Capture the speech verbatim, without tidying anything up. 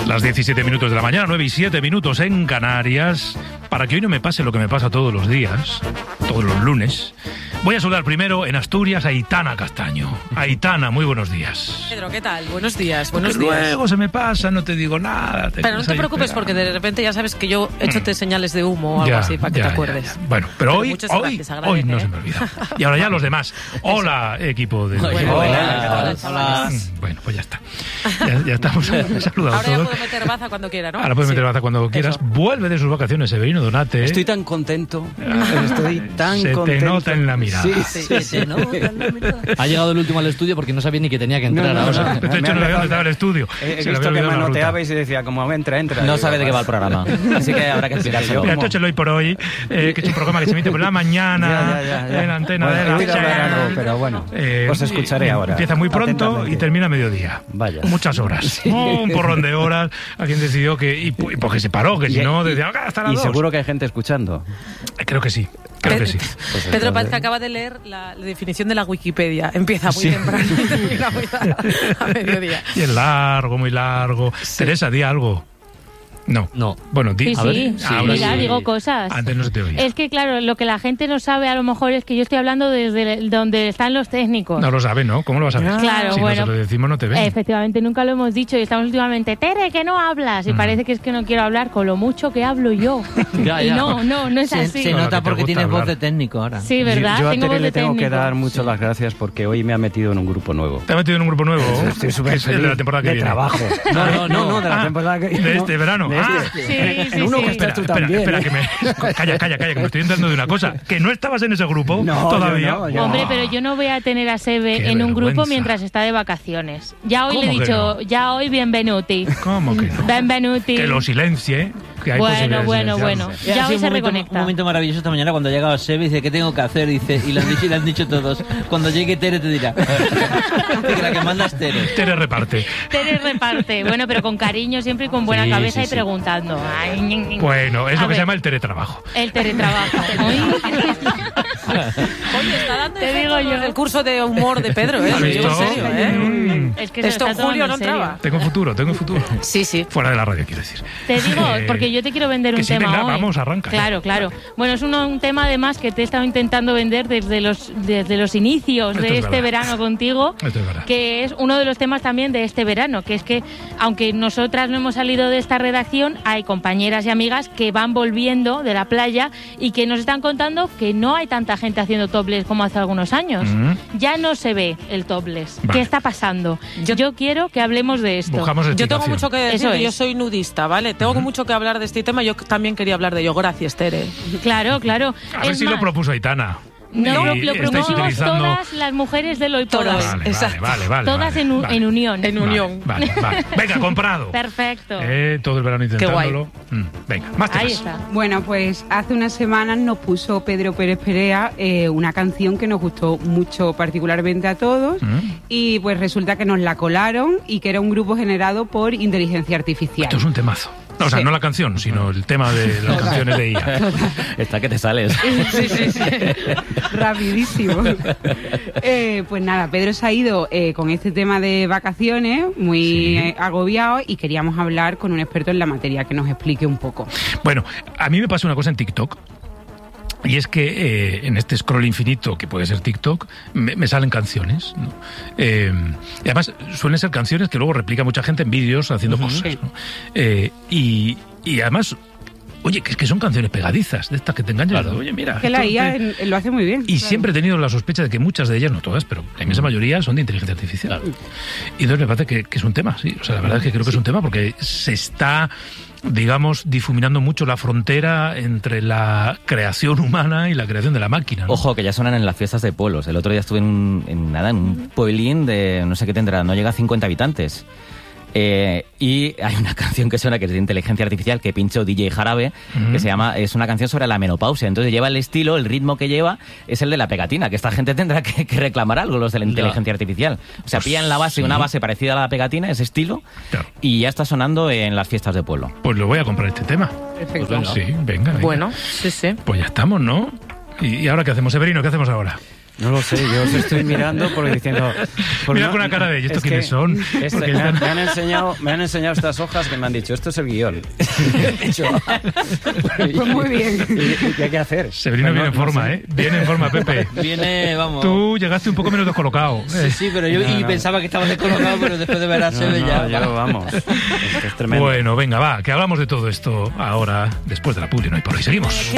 Las diecisiete minutos de la mañana, nueve y siete minutos en Canarias. Para que hoy no me pase lo que me pasa todos los días, todos los lunes, voy a saludar primero en Asturias a Aitana Castaño. Aitana, muy buenos días. Pedro, ¿qué tal? Buenos días, buenos Porque días. Luego se me pasa, no te digo nada. Te pero no te preocupes pegado. porque de repente ya sabes que yo échote señales de humo o algo ya, así para que ya, te acuerdes. Ya, ya. Bueno, pero, pero hoy, hoy, gracias, hoy no se me olvida. Y ahora ya los demás. Hola, equipo de... Bueno, hola, hola, hola, hola. Bueno, pues ya está. Ya, ya estamos saludados ahora ya todos. puedo meter baza cuando quiera, ¿no? Ahora puedes sí. meter baza cuando quieras. Eso. Vuelve de sus vacaciones, Severino Donate. Estoy tan contento. Estoy tan se contento. te nota en la mirada. Sí, Sí, sí, sí, sí. ¿no? Ha llegado el último al estudio porque no sabía ni que tenía que entrar No, no, ahora. no. De Me hecho, han no sabía dejado- dónde estaba el estudio. He, he Se le visto había que olvidado la manoteabais y decía, como entra, entra. No Digo, sabe de qué va el pues, programa, así que habrá que explicárselo. Mira, esto es el hoy por hoy, eh, que es un programa que se emite por la mañana Ya, ya, ya, ya. en la antena Bueno, de he la oído hablar Chana. algo, pero bueno, Eh, os escucharé y- ahora. Empieza muy pronto Atentamente. y termina a mediodía. Vaya. Muchas horas. Oh, un porrón de horas. Alguien decidió que... Y, y porque se paró, que si Y- no, y- decía, "Ah, hasta las Y dos". seguro que hay gente escuchando. Creo que sí. Creo que sí. Pues Pedro entonces- parece que acaba de leer la, la definición de la Wikipedia. Empieza muy Sí. temprano y termina muy tarde, a mediodía. Y es largo, muy largo. Teresa, di algo. No. No. Bueno, di. Sí, a ver. sí. Ahora Mira, sí. digo cosas. Antes no se te oía. Es que, claro, lo que la gente no sabe a lo mejor es que yo estoy hablando desde el- donde están los técnicos. No lo sabe, ¿no? ¿Cómo lo vas a ver? Claro, si bueno. no se lo decimos, no te ven. Efectivamente, nunca lo hemos dicho y estamos últimamente, Tere, que no hablas. Y Mm. parece que es que no quiero hablar con lo mucho que hablo yo. Ya, Y ya. no, no, no es Se, así. se No, que nota te porque gusta tienes voz hablar. de técnico ahora. Sí, ¿verdad? Yo a Tengo Tere voz le de tengo que técnico. dar muchas las gracias porque hoy me ha metido en un grupo nuevo. Te has metido en un grupo nuevo. Estoy súper que es el de la feliz. temporada que de viene. trabajo. No, no, no. no, de la Ah, temporada que de este verano. De Ah. este. Sí, sí, en uno sí. que estás tú espera, también. espera, ¿eh? que me... Calla, calla, calla, que me estoy enterando de una cosa. Que no estabas en ese grupo No, todavía. yo no, yo Hombre, Ah. pero yo no voy a tener a Sebe Qué en un grupo vergüenza. mientras está de vacaciones. Ya hoy le he ¿Cómo que dicho, no? ya hoy bienvenuti. ¿Cómo que no? Bienvenuti. Que lo silencie. Que hay Bueno, posibilidades de bueno, silenciarse. bueno. Ya Ha hoy sido se un momento, reconecta. un momento maravilloso esta mañana cuando ha llegado Sebe y dice, ¿qué tengo que hacer? Dice, y le han dicho, y le han dicho todos. Cuando llegue Tere te dirá. Que la que manda es Tere. Tere reparte. Tere reparte. Bueno, pero con cariño siempre y con buena Sí, cabeza sí, y sí. preguntando. Ay, ñi, ñi. Bueno, es A lo que ver, se llama el teletrabajo. el teletrabajo. Ay. Oye, está dando Te efecto digo yo. el curso de humor de Pedro, ¿eh? ¿Has Lo digo visto? en serio, ¿eh? Mm. Es que se Esto lo en está julio tomando no en serio. entraba. Tengo futuro, tengo futuro. Sí, sí. Fuera de la radio, quiero decir. Te digo, Eh, porque yo te quiero vender que un sí, tema venga, hoy. vamos, arranca. Claro, claro. Bueno, es un, un tema además que te he estado intentando vender desde los desde los inicios Esto de es este verdad. verano contigo, Esto es verdad. que es uno de los temas también de este verano, que es que aunque nosotras no hemos salido de esta redacción, hay compañeras y amigas que van volviendo de la playa y que nos están contando que no hay tanta gente haciendo topless como hace algunos años. Mm. Ya no se ve el topless. Vale. ¿Qué está pasando? Yo, quiero que hablemos de esto. Buscamos Yo tengo explicación. mucho que decir, Eso que yo es. soy nudista, ¿vale? Tengo mucho que hablar de este tema. Yo también quería hablar de ello. Gracias, Tere. Claro, claro. A ver Es si lo más, propuso Aitana. No, Y lo estáis propusimos utilizando- todas las mujeres del hoy por hoy. Todas. Vale, vale, Exacto. vale, vale. Todas vale, en, u- vale. en unión. En Vale, unión. Vale, vale. Venga, comprado. Perfecto. Eh, todo el verano intentándolo. guay. Mm, venga, más temas. Ahí está. Bueno, pues hace unas semanas nos puso Pedro Pérez Perea eh, una canción que nos gustó mucho particularmente a todos Mm. y pues resulta que nos la colaron y que era un grupo generado por inteligencia artificial. Esto es un temazo. No, o sea, Sí. no la canción, sino el tema de las canciones de I A. Está que te sales. Sí, sí, sí. Rapidísimo. Eh, pues nada, Pedro se ha ido eh, con este tema de vacaciones, muy Sí. eh, agobiado, y queríamos hablar con un experto en la materia que nos explique un poco. Bueno, a mí me pasa una cosa en TikTok. Y es que eh, en este scroll infinito, que puede ser TikTok, me, me salen canciones, ¿no? Eh, y además suelen ser canciones que luego replica mucha gente en vídeos haciendo cosas, ¿no? Eh, y, y además, oye, que es que son canciones pegadizas, de estas que te engañan. Claro. Oye, mira. Que la esto I A te- en- lo hace muy bien. Y claro. siempre he tenido la sospecha de que muchas de ellas, no todas, pero la inmensa mayoría son de inteligencia artificial. Y entonces me parece que, que es un tema, sí. O sea, la verdad es que creo que es un tema porque se está, digamos, difuminando mucho la frontera entre la creación humana y la creación de la máquina, ¿no? Ojo, que ya suenan en las fiestas de pueblos. El otro día estuve en, un, en nada, en un pueblín de, no sé qué tendrá, no llega a cincuenta habitantes. Eh, y hay una canción que suena que es de inteligencia artificial que pinchó D J Jarabe, Ujú. que se llama, es una canción sobre la menopausia. Entonces lleva el estilo, el ritmo que lleva es el de la pegatina, que esta gente tendrá que, que reclamar algo, los de la inteligencia artificial. O sea, Pues pillan la base, sí. una base parecida a la pegatina, ese estilo, Claro. y ya está sonando en las fiestas de pueblo. Pues lo voy a comprar este tema. Perfecto. Pues sí, venga, venga. Bueno, sí, sí. Pues ya estamos, ¿no? ¿Y, y ahora qué hacemos, Severino? ¿Qué hacemos ahora? No lo sé, yo os estoy mirando porque diciendo... por Mira no- con una cara de, ¿y estos es que quiénes son? este- Porque me, ya- han, me han enseñado, me han enseñado estas hojas que me han dicho, esto es el guión. He dicho, ah, Pues muy bien. ¿Y, y qué hay que hacer? Severino Pues viene no- en no forma, sé. ¿eh? Viene en forma, Pepe. Viene, vamos. Tú llegaste un poco menos descolocado. Sí, sí, pero yo No, y no. pensaba que estaba descolocado, pero después de ver a No, Sebe no, ya. yo, vamos, es que es tremendo. Bueno, venga, va, que hablamos de todo esto ahora, después de la publi, no hay por hoy. Seguimos.